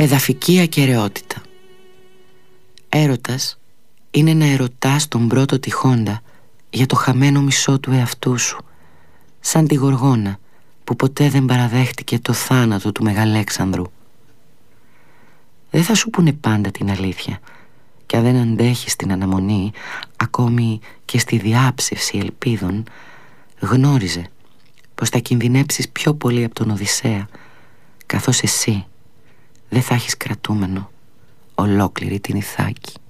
Εδαφική ακεραιότητα. Έρωτας είναι να ερωτάς τον πρώτο τυχόντα για το χαμένο μισό του εαυτού σου, σαν τη Γοργόνα που ποτέ δεν παραδέχτηκε το θάνατο του Μεγαλέξανδρου. Δεν θα σου πούνε πάντα την αλήθεια, και αν δεν αντέχεις την αναμονή, ακόμη και στη διάψευση ελπίδων, γνώριζε πως θα κινδυνέψεις πιο πολύ από τον Οδυσσέα, καθώς εσύ δεν θα έχεις κρατούμενο ολόκληρη την Ιθάκη.